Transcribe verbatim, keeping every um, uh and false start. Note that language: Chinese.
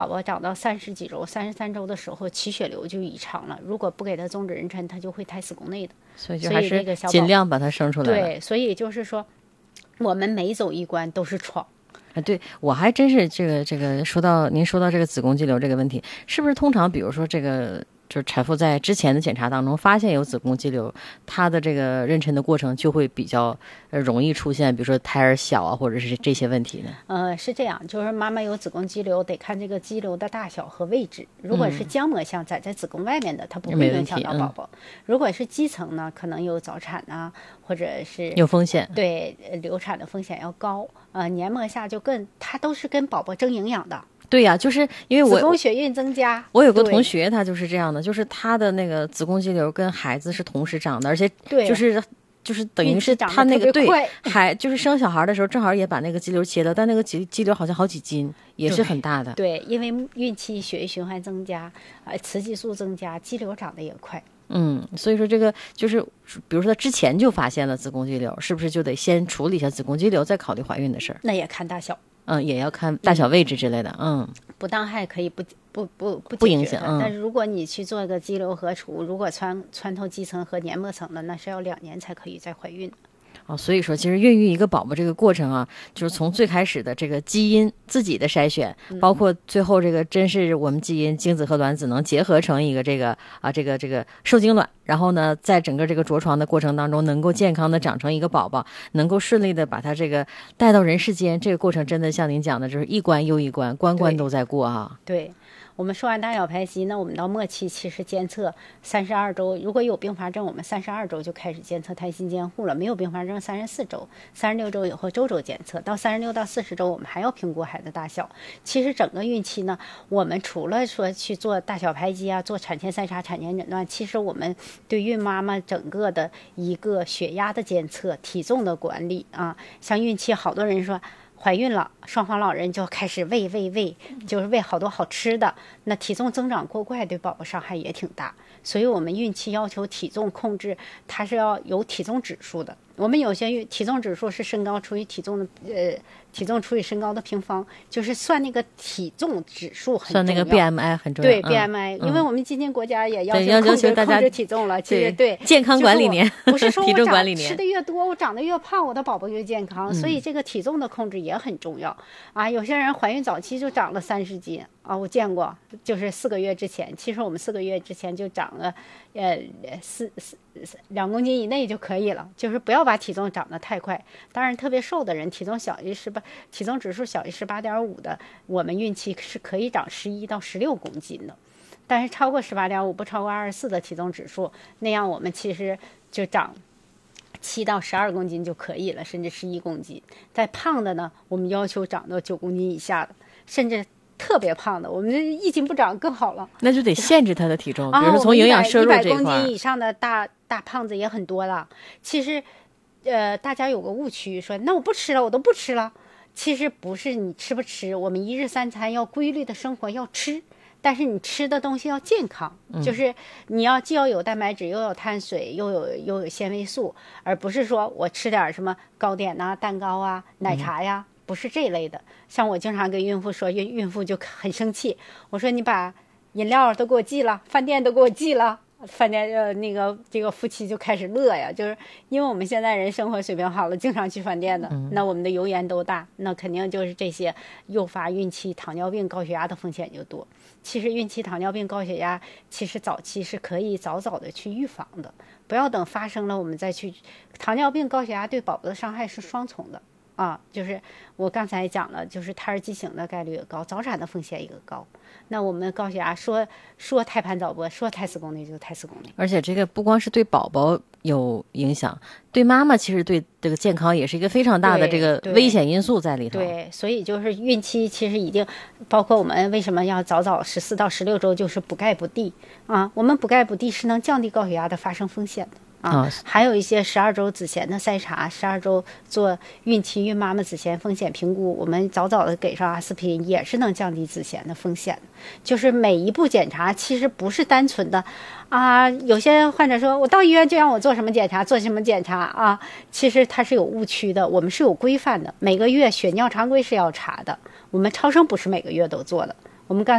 宝宝长到三十几周、三十三周的时候，起血流就异常了。如果不给他终止妊娠，他就会胎死宫内的。 所以就还是尽量把它生出来。 对，所以就是说，我们每走一关都是闯。 啊，对，我还真是这个这个说到您说到这个子宫肌瘤这个问题，是不是通常比如说这个？就是产妇在之前的检查当中发现有子宫肌瘤，她的这个妊娠的过程就会比较容易出现，比如说胎儿小啊，或者是这些问题呢？ 呃，是这样，就是妈妈有子宫肌瘤，得看这个肌瘤的大小和位置。如果是浆膜项，长在子宫外面的，它不会影响到宝宝。嗯、如果是肌层呢，可能有早产啊，或者是有风险， 对流产的风险要高。呃，黏膜下就更，它都是跟宝宝争营养的。 对呀、啊，就是因为我子宫血运增加。 我有个同学，他就是这样的，就是他的那个子宫肌瘤跟孩子是同时长的，而且就是就是等于是他那个对还就是生小孩的时候，正好也把那个肌瘤切了，但那个肌肌瘤好像好几斤，也是很大的。 对，对因为孕期血液循环增加，呃，雌激素增加，肌瘤长得也快。 嗯，所以说这个就是，比如说之前就发现了子宫肌瘤，是不是就得先处理一下子宫肌瘤，再考虑怀孕的事儿？ 那也看大小。 嗯，也要看大小位置之类的。嗯， 不当害可以不不不不不影响、嗯， 但是如果你去做个肌瘤核除，如果穿穿透肌层和黏膜层的，那是要两年才可以再怀孕的。 哦，所以说其实孕育一个宝宝这个过程啊，就是从最开始的这个基因自己的筛选，包括最后这个真是我们基因精子和卵子能结合成一个这个啊这个这个受精卵，然后呢在整个这个着床的过程当中能够健康的长成一个宝宝，能够顺利的把它这个带到人世间，这个过程真的像您讲的就是一关又一关，关关都在过啊。 对，对我们说完大小排畸，那我们到末期其实监测三十二周，如果有并发症，我们三十二周就开始监测胎心监护了；没有并发症，三十四周、三十六周以后周周监测，到三十六到四十周，我们还要评估孩子大小。其实整个孕期呢，我们除了说去做大小排畸啊，做产前筛查、产前诊断，其实我们对孕妈妈整个的一个血压的监测、体重的管理啊，像孕期好多人说。怀孕了，双方老人就开始喂喂喂，就是喂好多好吃的。那体重增长过快，对宝宝伤害也挺大。所以我们孕期要求体重控制，它是要有体重指数的。我们有些体重指数是身高除以体重的，呃，体重除以身高的平方，就是算那个体重指数很重要。 算那个 B M I 很重要。 对 B M I，、嗯、因为我们今天国家也要求要求大家控制体重了。其实对健康管理年， 不是说我体重管理年吃的越多，我长得越胖，我的宝宝越健康。 嗯、 所以这个体重的控制也很重要啊。有些人怀孕早期就长了三十斤啊，我见过，就是四个月之前，其实我们四个月之前就长了，呃，四四两公斤以内就可以了，就是不要把体重长得太快。当然，特别瘦的人，体重小于十八，体重指数小于十八点五的，我们孕期是可以长十一到十六公斤的。但是超过十八点五，不超过二十四的体重指数，那样我们其实就长七到十二公斤就可以了，甚至十一公斤。再胖的呢，我们要求长到九公斤以下的，甚至特别胖的，我们一斤不长更好了。 那就得限制他的体重，比如说从营养摄入这一块。 一百公斤以上的大大胖子也很多了。其实，呃，大家有个误区，说那我不吃了，我都不吃了。其实不是你吃不吃，我们一日三餐要规律的生活，要吃。但是你吃的东西要健康， 嗯、 就是你要既要有蛋白质，又有碳水，又有又有纤维素，而不是说我吃点什么糕点呐、啊、蛋糕啊、奶茶呀，嗯、不是这类的。像我经常跟孕妇说，孕孕妇就很生气，我说你把饮料都给我寄了，饭店都给我寄了。饭店呃那个这个夫妻就开始乐呀，就是因为我们现在人生活水平好了，经常去饭店的， 嗯、 那我们的油盐都大，那肯定就是这些诱发孕期糖尿病、高血压的风险就多。其实孕期糖尿病、高血压，其实早期是可以早早的去预防的，不要等发生了我们再去。糖尿病、高血压对宝宝的伤害是双重的啊，就是我刚才讲了，就是胎儿畸形的概率也高，早产的风险也高。那我们高血压说说胎盘早剥，说胎死宫内就胎死宫内。 而且这个不光是对宝宝有影响，对妈妈其实对这个健康也是一个非常大的这个危险因素在里头。 对，对所以就是孕期其实一定包括我们为什么要早早十四到十六周就是补钙补地啊，我们补钙补地是能降低高血压的发生风险的。啊，还有一些十二周子痫的筛查，十二周做孕期孕妈妈子痫风险评估，我们早早的给上阿司匹林也是能降低子痫的风险的。就是每一步检查其实不是单纯的啊，有些患者说我到医院就让我做什么检查做什么检查啊，其实它是有误区的，我们是有规范的，每个月血尿常规是要查的，我们超声不是每个月都做的。我我们刚